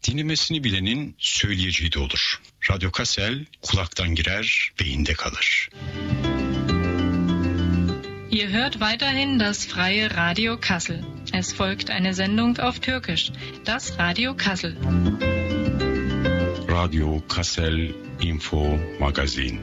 Dinlemesini bilenin söyleyeceği de olur. Radyo Kassel kulaktan girer, beyinde kalır. Ihr hört weiterhin das freie Radio Kassel. Es folgt eine Sendung auf Türkisch, das Radio Kassel. Radio Kassel Info Magazin.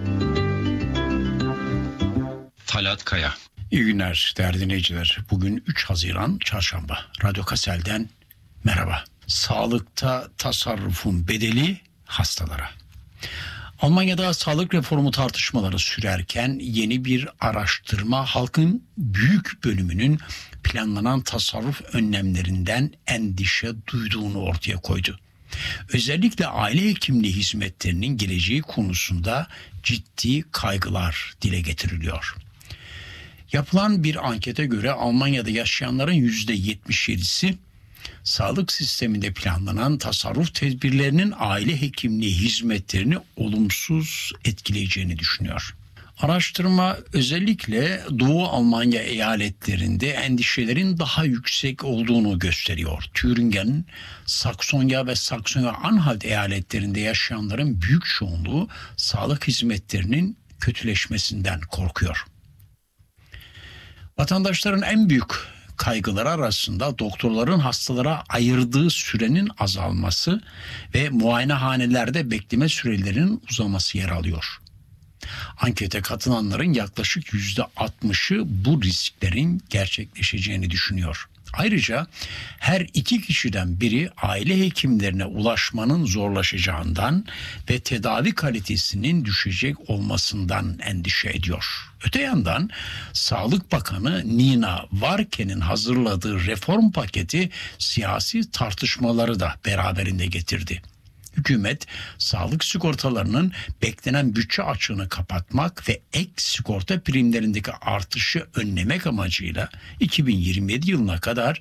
Talat Kaya. İyi günler değerli dinleyiciler. Bugün 3 Haziran Çarşamba. Radyo Kassel'den merhaba. Sağlıkta tasarrufun bedeli hastalara. Almanya'da sağlık reformu tartışmaları sürerken yeni bir araştırma halkın büyük bölümünün planlanan tasarruf önlemlerinden endişe duyduğunu ortaya koydu. Özellikle aile hekimliği hizmetlerinin geleceği konusunda ciddi kaygılar dile getiriliyor. Yapılan bir ankete göre Almanya'da yaşayanların %77'si sağlık sisteminde planlanan tasarruf tedbirlerinin aile hekimliği hizmetlerini olumsuz etkileyeceğini düşünüyor. Araştırma özellikle Doğu Almanya eyaletlerinde endişelerin daha yüksek olduğunu gösteriyor. Thüringen, Saksonya ve Saksonya-Anhalt eyaletlerinde yaşayanların büyük çoğunluğu sağlık hizmetlerinin kötüleşmesinden korkuyor. Vatandaşların en büyük kaygıları arasında doktorların hastalara ayırdığı sürenin azalması ve muayenehanelerde bekleme sürelerinin uzaması yer alıyor. Ankete katılanların yaklaşık %60'ı bu risklerin gerçekleşeceğini düşünüyor. Ayrıca her 2 kişiden biri aile hekimlerine ulaşmanın zorlaşacağından ve tedavi kalitesinin düşecek olmasından endişe ediyor. Öte yandan Sağlık Bakanı Nina Warken'in hazırladığı reform paketi siyasi tartışmaları da beraberinde getirdi. Hükümet, sağlık sigortalarının beklenen bütçe açığını kapatmak ve ek sigorta primlerindeki artışı önlemek amacıyla 2027 yılına kadar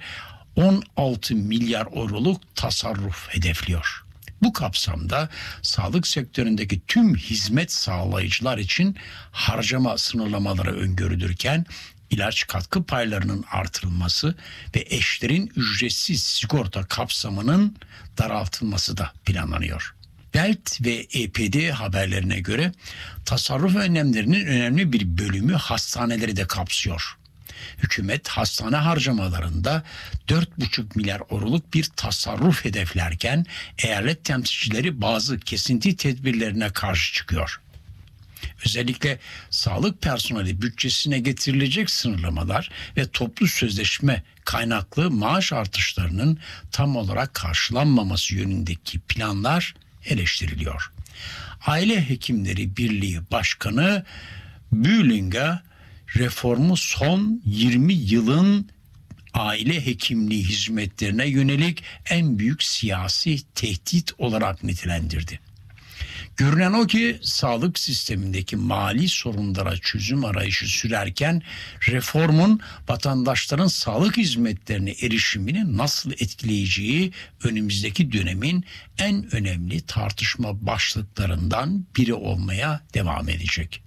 16 milyar euroluk tasarruf hedefliyor. Bu kapsamda sağlık sektöründeki tüm hizmet sağlayıcılar için harcama sınırlamaları öngörülürken, ilaç katkı paylarının artırılması ve eşlerin ücretsiz sigorta kapsamının daraltılması da planlanıyor. Welt ve EPD haberlerine göre tasarruf önlemlerinin önemli bir bölümü hastaneleri de kapsıyor. Hükümet hastane harcamalarında 4,5 milyar euroluk bir tasarruf hedeflerken eyalet temsilcileri bazı kesinti tedbirlerine karşı çıkıyor. Özellikle sağlık personeli bütçesine getirilecek sınırlamalar ve toplu sözleşme kaynaklı maaş artışlarının tam olarak karşılanmaması yönündeki planlar eleştiriliyor. Aile Hekimleri Birliği Başkanı Bühlinger, reformu son 20 yılın aile hekimliği hizmetlerine yönelik en büyük siyasi tehdit olarak nitelendirdi. Görünen o ki sağlık sistemindeki mali sorunlara çözüm arayışı sürerken reformun vatandaşların sağlık hizmetlerine erişimini nasıl etkileyeceği önümüzdeki dönemin en önemli tartışma başlıklarından biri olmaya devam edecek.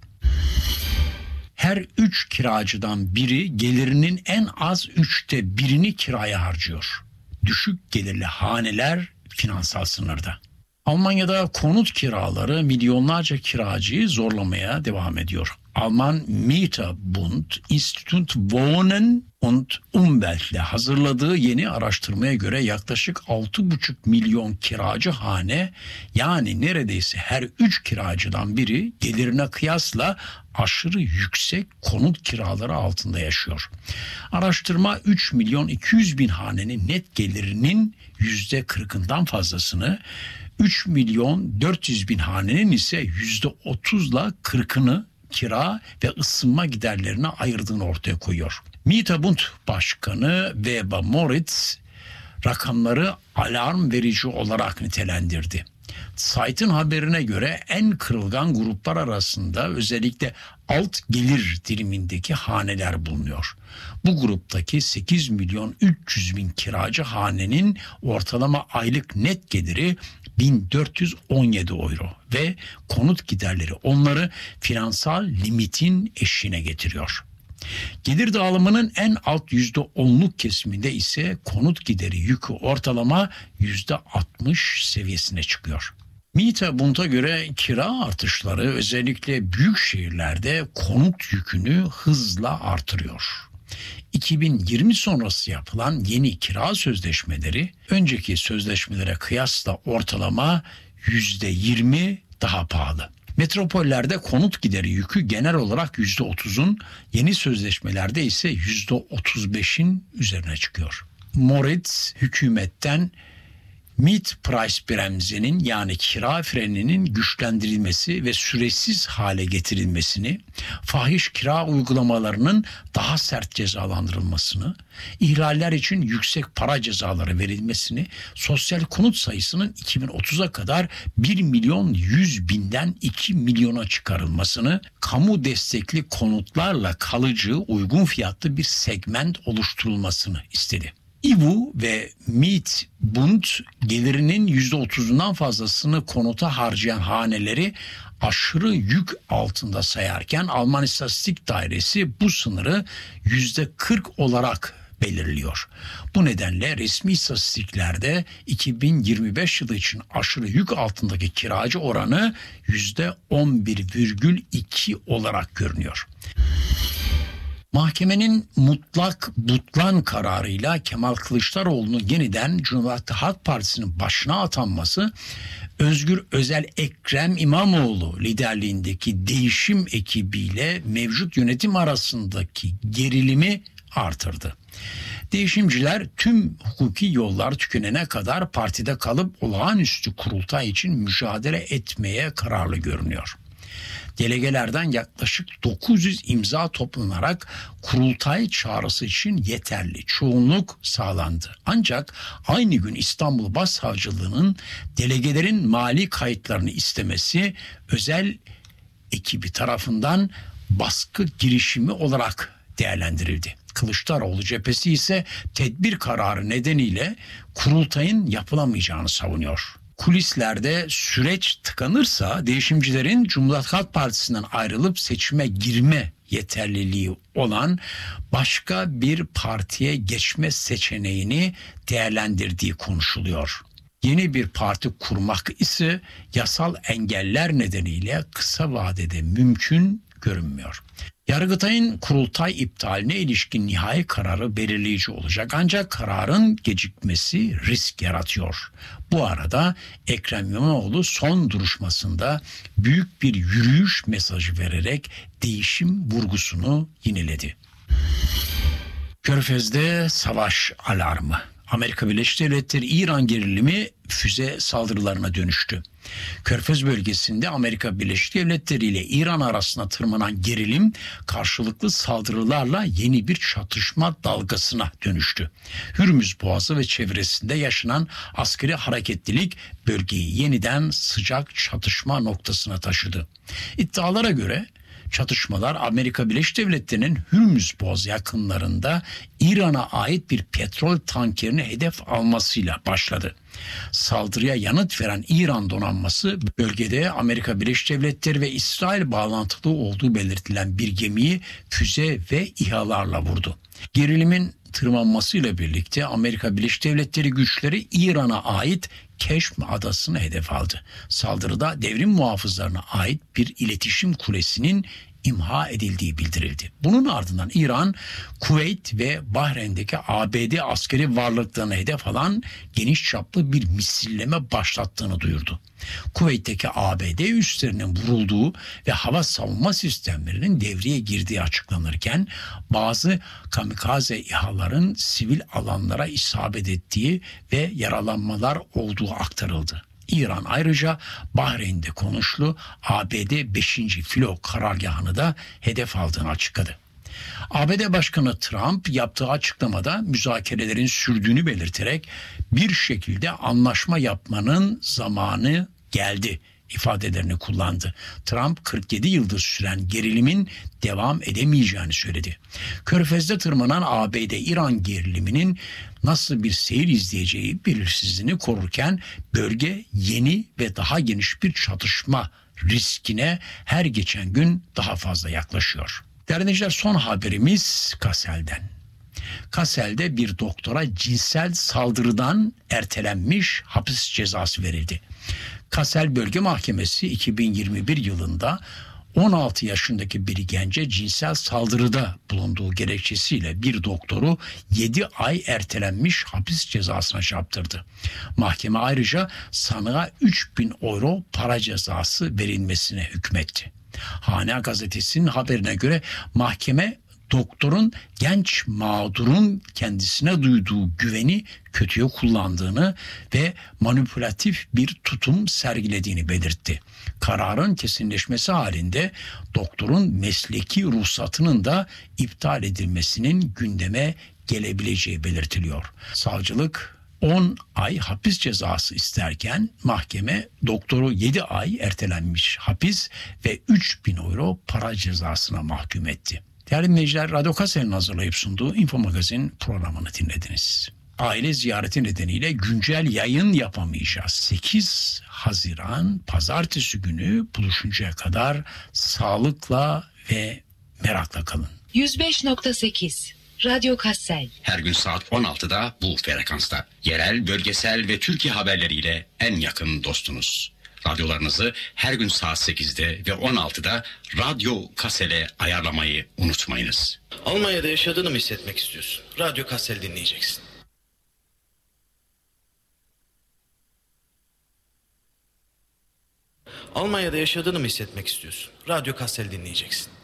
Her 3 kiracıdan biri gelirinin en az 1/3'ünü kiraya harcıyor. Düşük gelirli haneler finansal sınırda. Almanya'da konut kiraları milyonlarca kiracıyı zorlamaya devam ediyor. Alman Mieterbund Institut Wohnen und Umwelt ile hazırladığı yeni araştırmaya göre yaklaşık 6,5 milyon kiracı hane, yani neredeyse her 3 kiracıdan biri gelirine kıyasla aşırı yüksek konut kiraları altında yaşıyor. Araştırma 3 milyon 200 bin hanenin net gelirinin %40'ından fazlasını, 3 milyon 400 bin hanenin ise %30'la 40'ını kira ve ısınma giderlerine ayırdığını ortaya koyuyor. Mieterbund Başkanı Weber Moritz rakamları alarm verici olarak nitelendirdi. Zeit'in haberine göre en kırılgan gruplar arasında özellikle alt gelir dilimindeki haneler bulunuyor. Bu gruptaki 8 milyon 300 bin kiracı hanenin ortalama aylık net geliri 1417 euro ve konut giderleri onları finansal limitin eşiğine getiriyor. Gelir dağılımının en alt %10'luk kesiminde ise konut gideri yükü ortalama %60 seviyesine çıkıyor. Bund'a göre kira artışları özellikle büyük şehirlerde konut yükünü hızla artırıyor. 2020 sonrası yapılan yeni kira sözleşmeleri önceki sözleşmelere kıyasla ortalama %20 daha pahalı. Metropollerde konut gideri yükü genel olarak %30'un, yeni sözleşmelerde ise %35'in üzerine çıkıyor. Moritz hükümetten Mietpreisbremse'nin yani kira freninin güçlendirilmesi ve süresiz hale getirilmesini, fahiş kira uygulamalarının daha sert cezalandırılmasını, ihlaller için yüksek para cezaları verilmesini, sosyal konut sayısının 2030'a kadar 1.100.000'den 2 milyona çıkarılmasını, kamu destekli konutlarla kalıcı, uygun fiyatlı bir segment oluşturulmasını istedi. İBU ve Bund gelirinin %30'undan fazlasını konuta harcayan haneleri aşırı yük altında sayarken Alman İstatistik Dairesi bu sınırı %40 olarak belirliyor. Bu nedenle resmi istatistiklerde 2025 yılı için aşırı yük altındaki kiracı oranı %11,2 olarak görünüyor. Mahkemenin mutlak butlan kararıyla Kemal Kılıçdaroğlu'nu yeniden Cumhuriyet Halk Partisi'nin başına atanması, Özgür Özel Ekrem İmamoğlu liderliğindeki değişim ekibiyle mevcut yönetim arasındaki gerilimi artırdı. Değişimciler tüm hukuki yollar tükenene kadar partide kalıp olağanüstü kurultay için mücadele etmeye kararlı görünüyor. Delegelerden yaklaşık 900 imza toplanarak kurultay çağrısı için yeterli çoğunluk sağlandı. Ancak aynı gün İstanbul Başsavcılığı'nın delegelerin mali kayıtlarını istemesi özel ekibi tarafından baskı girişimi olarak değerlendirildi. Kılıçdaroğlu cephesi ise tedbir kararı nedeniyle kurultayın yapılamayacağını savunuyor. Kulislerde süreç tıkanırsa değişimcilerin Cumhuriyet Halk Partisi'nden ayrılıp seçime girme yeterliliği olan başka bir partiye geçme seçeneğini değerlendirdiği konuşuluyor. Yeni bir parti kurmak ise yasal engeller nedeniyle kısa vadede mümkün görünmüyor. Yargıtay'ın kurultay iptaline ilişkin nihai kararı belirleyici olacak ancak kararın gecikmesi risk yaratıyor. Bu arada Ekrem İmamoğlu son duruşmasında büyük bir yürüyüş mesajı vererek değişim vurgusunu yineledi. Körfez'de savaş alarmı. Amerika Birleşik Devletleri İran gerilimi füze saldırılarına dönüştü. Körfez bölgesinde Amerika Birleşik Devletleri ile İran arasında tırmanan gerilim karşılıklı saldırılarla yeni bir çatışma dalgasına dönüştü. Hürmüz Boğazı ve çevresinde yaşanan askeri hareketlilik bölgeyi yeniden sıcak çatışma noktasına taşıdı. İddialara göre çatışmalar Amerika Birleşik Devletleri'nin Hürmüz Boğazı yakınlarında İran'a ait bir petrol tankerini hedef almasıyla başladı. Saldırıya yanıt veren İran donanması bölgede Amerika Birleşik Devletleri ve İsrail bağlantılı olduğu belirtilen bir gemiyi füze ve İHA'larla vurdu. Gerilimin tırmanmasıyla birlikte Amerika Birleşik Devletleri güçleri İran'a ait Keşm adasını hedef aldı. Saldırıda devrim muhafızlarına ait bir iletişim kulesinin imha edildiği bildirildi. Bunun ardından İran, Kuveyt ve Bahreyn'deki ABD askeri varlıklarına hedef alan geniş çaplı bir misilleme başlattığını duyurdu. Kuveyt'teki ABD üslerinin vurulduğu ve hava savunma sistemlerinin devreye girdiği açıklanırken bazı kamikaze İHA'ların sivil alanlara isabet ettiği ve yaralanmalar olduğu aktarıldı. İran ayrıca Bahreyn'de konuşlu ABD 5. filo karargahını da hedef aldığını açıkladı. ABD Başkanı Trump yaptığı açıklamada müzakerelerin sürdüğünü belirterek bir şekilde anlaşma yapmanın zamanı geldi ifadelerini kullandı. Trump 47 yıldır süren gerilimin devam edemeyeceğini söyledi. Körfez'de tırmanan ABD-İran geriliminin nasıl bir seyir izleyeceği belirsizliğini korurken bölge yeni ve daha geniş bir çatışma riskine her geçen gün daha fazla yaklaşıyor. Değerli dinleyiciler, son haberimiz Kassel'den. Kassel'de bir doktora cinsel saldırıdan ertelenmiş hapis cezası verildi. Kassel Bölge Mahkemesi 2021 yılında 16 yaşındaki bir gence cinsel saldırıda bulunduğu gerekçesiyle bir doktoru 7 ay ertelenmiş hapis cezasına çarptırdı. Mahkeme ayrıca sanığa 3.000 euro para cezası verilmesine hükmetti. Hane Gazetesi'nin haberine göre mahkeme doktorun genç mağdurun kendisine duyduğu güveni kötüye kullandığını ve manipülatif bir tutum sergilediğini belirtti. Kararın kesinleşmesi halinde doktorun mesleki ruhsatının da iptal edilmesinin gündeme gelebileceği belirtiliyor. Savcılık 10 ay hapis cezası isterken mahkeme doktoru 7 ay ertelenmiş hapis ve 3.000 euro para cezasına mahkum etti. Değerli dinleyiciler, Radyo Kassel'in hazırlayıp sunduğu Info Magazin programını dinlediniz. Aile ziyareti nedeniyle güncel yayın yapamayacağız. 8 Haziran Pazartesi günü buluşuncaya kadar sağlıkla ve merakla kalın. 105.8 Radyo Kassel. Her gün saat 16'da bu frekansta. Yerel, bölgesel ve Türkiye haberleriyle en yakın dostunuz. Radyolarınızı her gün saat 8'de ve 16'da Radyo Kassel'e ayarlamayı unutmayınız. Almanya'da yaşadığını mı hissetmek istiyorsun? Radyo Kassel dinleyeceksin. Almanya'da yaşadığını mı hissetmek istiyorsun? Radyo Kassel dinleyeceksin.